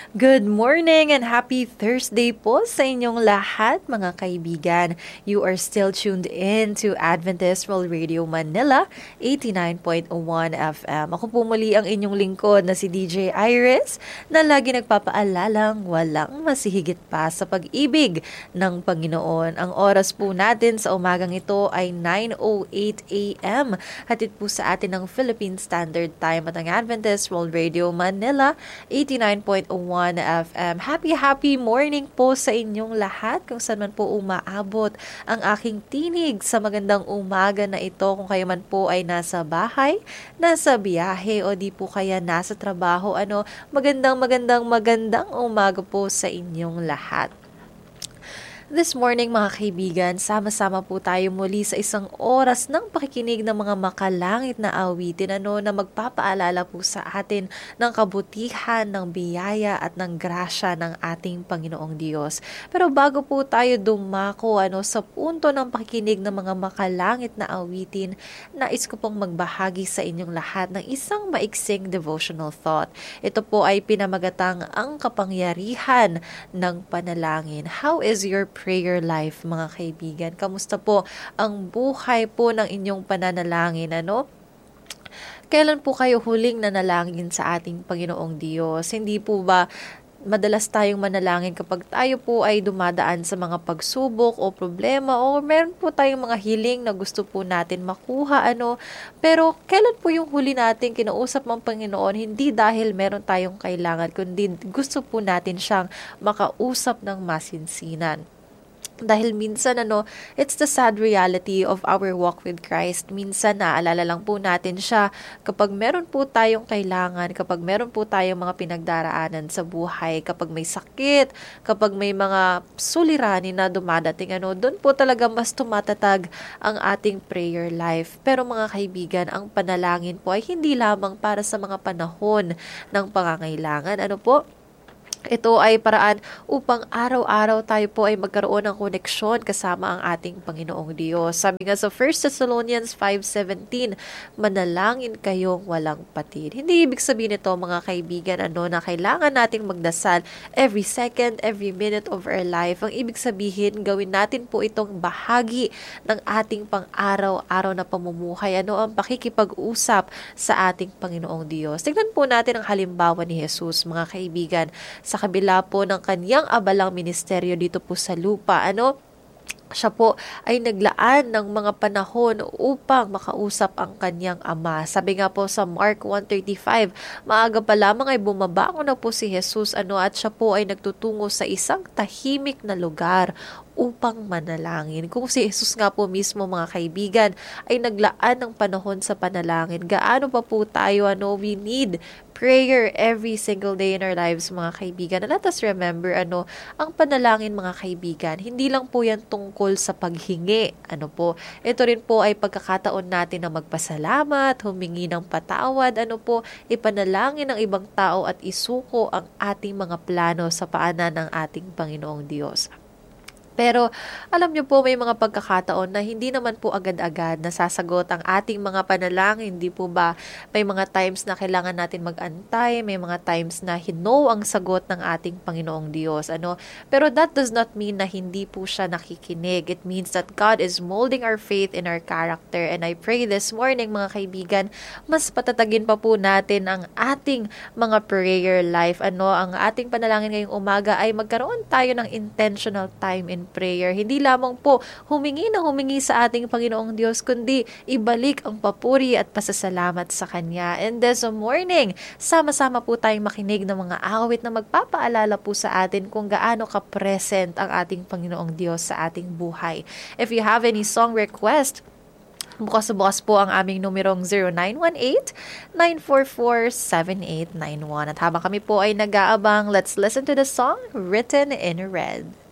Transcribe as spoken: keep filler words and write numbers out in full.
Good morning and happy Thursday po sa inyong lahat mga kaibigan. You are still tuned in to Adventist World Radio Manila, eighty-nine point one F M. Ako po muli ang inyong lingkod na si D J Iris na lagi nagpapaalalang walang masihigit pa sa pag-ibig ng Panginoon. Ang oras po natin sa umagang ito ay nine oh eight A M. Hatid po sa atin ng Philippine Standard Time at ang Adventist World Radio Manila, eighty-nine point one F M. Happy, happy morning po sa inyong lahat kung saan man po umaabot ang aking tinig sa magandang umaga na ito. Kung kayo man po ay nasa bahay, nasa biyahe o di po kaya nasa trabaho, ano, magandang, magandang, magandang umaga po sa inyong lahat. This morning mga kaibigan, sama-sama po tayo muli sa isang oras ng pakikinig ng mga makalangit na awitin ano, na magpapaalala po sa atin ng kabutihan, ng biyaya at ng grasya ng ating Panginoong Diyos. Pero bago po tayo dumako ano, sa punto ng pakikinig ng mga makalangit na awitin, nais ko pong magbahagi sa inyong lahat ng isang maiksing devotional thought. Ito po ay pinamagatang ang kapangyarihan ng panalangin. How is your prayer life mga kaibigan? Kamusta po ang buhay po ng inyong pananalangin? Ano? Kailan po kayo huling nanalangin sa ating Panginoong Diyos? Hindi po ba madalas tayong manalangin kapag tayo po ay dumadaan sa mga pagsubok o problema o meron po tayong mga hiling na gusto po natin makuha, ano? Pero kailan po yung huli natin kinausap ng Panginoon? Hindi dahil meron tayong kailangan, kundi gusto po natin siyang makausap ng masinsinan. Dahil minsan ano, it's the sad reality of our walk with Christ. Minsan naalala lang po natin siya kapag meron po tayong kailangan, kapag meron po tayong mga pinagdaraanan sa buhay, kapag may sakit, kapag may mga suliranin na dumadating, ano, doon po talaga mas tumatatag ang ating prayer life. Pero mga kaibigan, ang panalangin po ay hindi lamang para sa mga panahon ng pangangailangan. Ano po? Ito ay paraan upang araw-araw tayo po ay magkaroon ng koneksyon kasama ang ating Panginoong Diyos. Sabi nga sa First Thessalonians five seventeen, manalangin kayong walang patid. Hindi ibig sabihin ito mga kaibigan ano, na kailangan nating magdasal every second, every minute of our life. Ang ibig sabihin, gawin natin po itong bahagi ng ating pang-araw-araw na pamumuhay. Ano ang pakikipag-usap sa ating Panginoong Diyos. Tingnan po natin ang halimbawa ni Jesus mga kaibigan. Sa kabila po ng kanyang abalang ministeryo dito po sa lupa, ano, siya po ay naglaan ng mga panahon upang makausap ang kanyang ama. Sabi nga po sa Mark one thirty-five, maaga pa lamang ay bumabangon na po si Jesus ano, at siya po ay nagtutungo sa isang tahimik na lugar upang manalangin. Kung si Jesus nga po mismo mga kaibigan ay naglaan ng panahon sa panalangin, gaano pa po tayo, ano, we need prayer every single day in our lives mga kaibigan. And let us remember, ano, ang panalangin mga kaibigan, hindi lang po yan tungkol sa paghingi. Ano po, ito rin po ay pagkakataon natin na magpasalamat, humingi ng patawad, ano po, ipanalangin ng ibang tao at isuko ang ating mga plano sa paanan ng ating Panginoong Diyos. Pero alam niyo po may mga pagkakataon na hindi naman po agad-agad nasasagot ang ating mga panalangin. Hindi po ba may mga times na kailangan natin mag-antay, may mga times na no ang sagot ng ating Panginoong Diyos. Ano? Pero that does not mean na hindi po siya nakikinig. It means that God is molding our faith in our character. And I pray this morning mga kaibigan, mas patatagin pa po natin ang ating mga prayer life. Ano? Ang ating panalangin ngayong umaga ay magkaroon tayo ng intentional time in prayer. Hindi lamang po humingi na humingi sa ating Panginoong Diyos, kundi ibalik ang papuri at pasasalamat sa Kanya. And this morning, sama-sama po tayong makinig ng mga awit na magpapaalala po sa atin kung gaano ka-present ang ating Panginoong Diyos sa ating buhay. If you have any song request, bukas na bukas po ang aming numerong zero nine one eight, nine four four, seven eight nine one. At habang kami po ay nag-aabang, let's listen to the song Written in Red.